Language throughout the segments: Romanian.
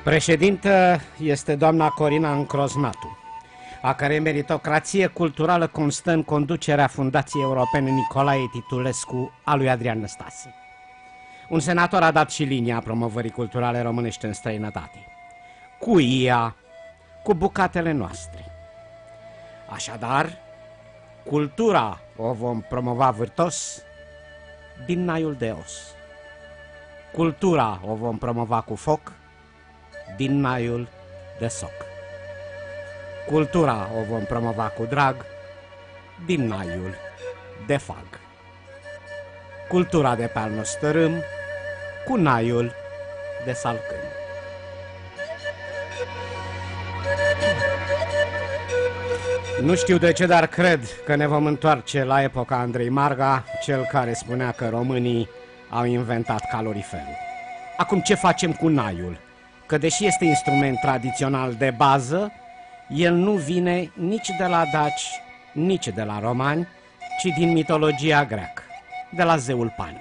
Președintă este doamna Corina Încrosnatu, a cărei meritocrație culturală constă în conducerea Fundației Europene Nicolae Titulescu a lui Adrian Năstase. Un senator a dat și linia promovării culturale românești în străinătate. Cu ea, cu bucatele noastre. Așadar, cultura o vom promova vârtos din naiul de os. Cultura o vom promova cu foc din naiul de soc. Cultura o vom promova cu drag din naiul de fag. Cultura de pe al nostru râm cu naiul de salcâm. Nu știu de ce, dar cred că ne vom întoarce la epoca Andrei Marga, cel care spunea că românii au inventat caloriferul. Acum ce facem cu naiul? Că deși este instrument tradițional de bază, el nu vine nici de la daci, nici de la romani, ci din mitologia greacă, de la zeul Pan.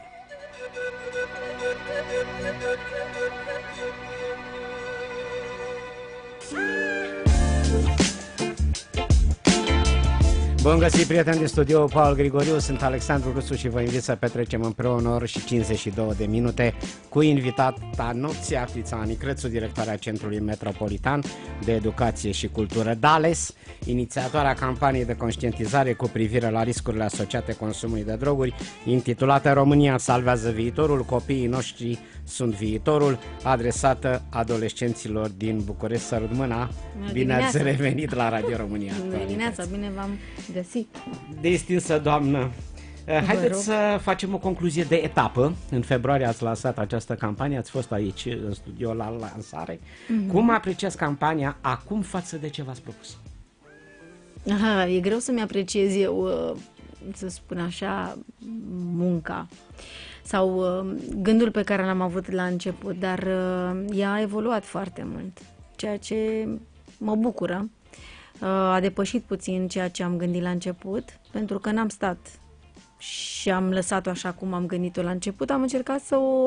Bun găsit, prieteni din studio, Paul Grigoriu, sunt Alexandru Rusu și vă invit să petrecem împreună o oră și 52 de minute cu invitata nopții, Actrița Ani Crețu, directoarea Centrului Metropolitan de Educație și Cultură DALES, inițiatoarea campaniei de conștientizare cu privire la riscurile asociate consumului de droguri, intitulată România salvează viitorul, copiii noștri sunt viitorul, adresată adolescenților din București. Sărut mâna! Bine ați revenit la Radio România. Bună dimineața, bine v-am găsit. Distinsă doamnă, haideți să facem o concluzie de etapă. În februarie ați lansat această campanie, ați fost aici în studio la lansare. Cum apreciați campania acum față de ce v-ați propus? Aha, e greu să-mi apreciez eu, să spun așa, munca sau gândul pe care l-am avut la început, dar ea a evoluat foarte mult, ceea ce mă bucură. A depășit puțin ceea ce am gândit la început, pentru că n-am stat și am lăsat-o așa cum am gândit-o la început, am încercat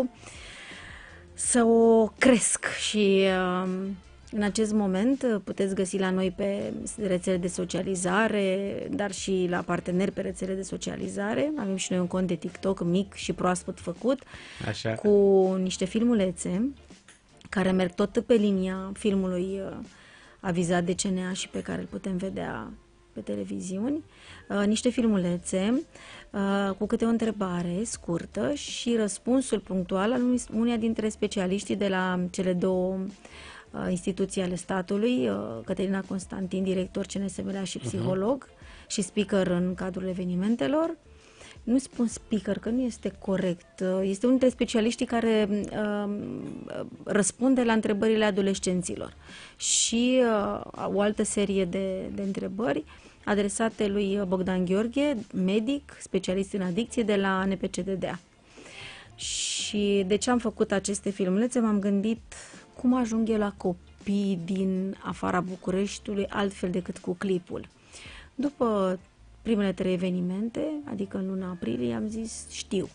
să o cresc și în acest moment puteți găsi la noi pe rețele de socializare, dar și la parteneri pe rețele de socializare. Avem și noi un cont de TikTok mic și proaspăt făcut, așa, cu niște filmulețe care merg tot pe linia filmului avizat de CNA și pe care îl putem vedea pe televiziuni, niște filmulețe cu câte o întrebare scurtă și răspunsul punctual al uneia dintre specialiștii de la cele două instituții ale statului, Cătălina Constantin, director CNSM și psiholog și speaker în cadrul evenimentelor. Nu spun speaker, că nu este corect. Este unul dintre specialiștii care răspunde la întrebările adolescenților și o altă serie de întrebări adresate lui Bogdan Gheorghe, medic, specialist în adicție de la NPCDDA. Și de ce am făcut aceste filmulețe? M-am gândit cum ajung eu la copii din afara Bucureștiului altfel decât cu clipul. După primele 3 evenimente, adică în luna aprilie, am zis știu.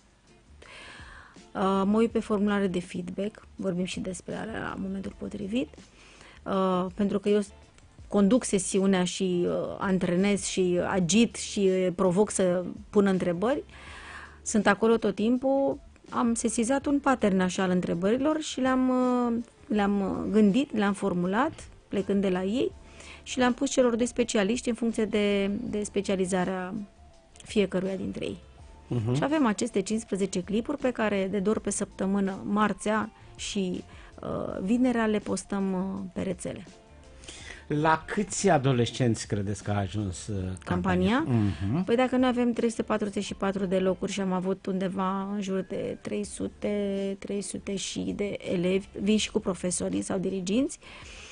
Mă uit pe formulare de feedback, vorbim și despre alea la momentul potrivit, pentru că eu conduc sesiunea și antrenez și agit și provoc să pun întrebări. Sunt acolo tot timpul, am sesizat un pattern așa al întrebărilor și le-am gândit, le-am formulat, plecând de la ei, și le-am pus celor 2 specialiști în funcție de specializarea fiecăruia dintre ei. Și avem aceste 15 clipuri pe care de 2 ori pe săptămână, marțea și vinerea, le postăm pe rețele. La câți adolescenți credeți că a ajuns campania? Păi dacă noi avem 344 de locuri și am avut undeva în jur de 300 și de elevi, vin și cu profesorii sau diriginți,